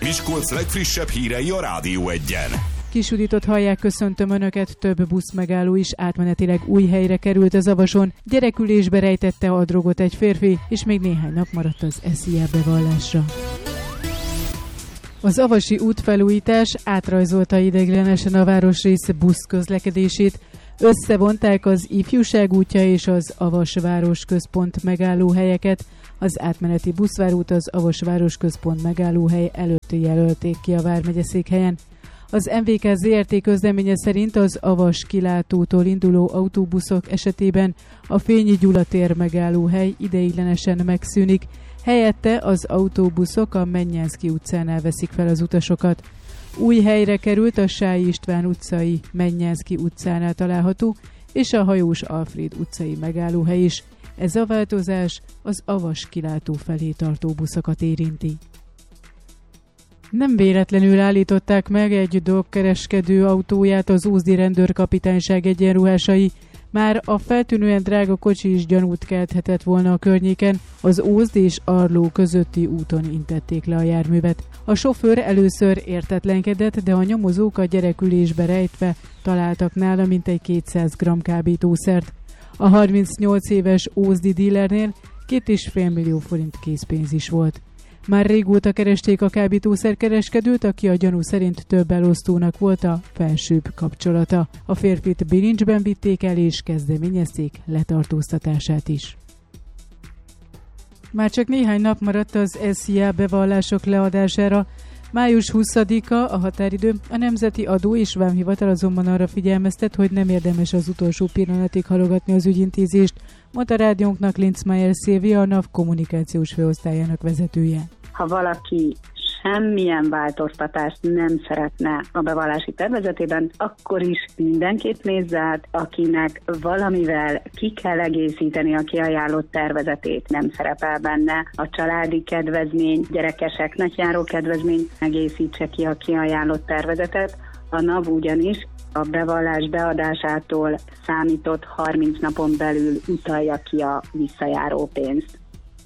Miskolc legfrissebb hírei a Rádió Egyen. Kis Juditot hallják, köszöntöm Önöket, több buszmegálló is átmenetileg új helyre került az Avason. Gyerekülésbe rejtette a drogot egy férfi, és még néhány nap maradt az SZIA bevallásra. Az avasi útfelújítás átrajzolta ideiglenesen a városrész buszközlekedését. Összevonták az Ifjúság útja és az Avas városközpont megállóhelyeket. Az átmeneti buszvárút az Avas városközpont megállóhely előtt jelölték ki a vármegyeszékhelyen. Az MVK ZRT közleménye szerint az Avas kilátótól induló autóbuszok esetében a Fényi Gyula tér megállóhely ideiglenesen megszűnik, helyette az autóbuszok a Mennyánszky utcánál veszik fel az utasokat. Új helyre került a Sályi István utcai Mennyánszky utcánál található, és a Hajós Alfréd utcai megállóhely is. Ez a változás az Avas kilátó felé tartó buszokat érinti. Nem véletlenül állították meg egy drogkereskedő autóját az ózdi rendőrkapitányság egyenruhásai. Már a feltűnően drága kocsi is gyanút kelthetett volna a környéken, az Ózd és Arló közötti úton intették le a járművet. A sofőr először értetlenkedett, de a nyomozók a gyerekülésbe rejtve találtak nála mintegy 200 g kábítószert. A 38 éves ózdi dílernél 2,5 millió forint készpénz is volt. Már régóta keresték a kábítószerkereskedőt, aki a gyanú szerint több elosztónak volt a felsőbb kapcsolata. A férfit bilincsben vitték el és kezdeményezték letartóztatását is. Már csak néhány nap maradt az SZIA bevallások leadására. Május 20-a a határidő, a Nemzeti Adó és Vámhivatal azonban arra figyelmeztet, hogy nem érdemes az utolsó pillanatig halogatni az ügyintézést, mondta rádiónknak Linzmeier Szilvia, a NAV kommunikációs főosztályának vezetője. Ha valaki semmilyen változtatást nem szeretne a bevallási tervezetében, akkor is mindenképp nézze át, akinek valamivel ki kell egészíteni a kiajánlott tervezetét. Nem szerepel benne a családi kedvezmény, gyerekeseknek járó kedvezmény, egészítse ki a kiajánlott tervezetet. A NAV ugyanis a bevallás beadásától számított 30 napon belül utalja ki a visszajáró pénzt.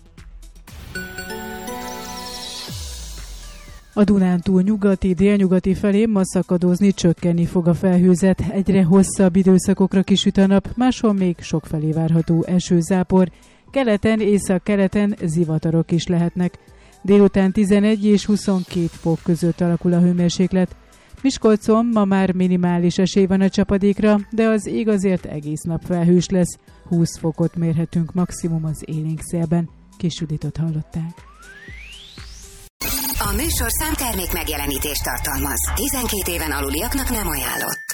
A Dunántúl nyugati, délnyugati felé ma szakadozni, csökkenni fog a felhőzet. Egyre hosszabb időszakokra kisüt a nap, máshol még sokfelé várható esőzápor. Keleten, észak-keleten zivatarok is lehetnek. Délután 11 és 22 fok között alakul a hőmérséklet. Miskolcon ma már minimális esély van a csapadékra, de az ég azért egész nap felhős lesz. 20 fokot mérhetünk maximum az élénk szélben. Kis Juditot hallották. A műsor számtermék megjelenítést tartalmaz. 12 éven aluliaknak nem ajánlott.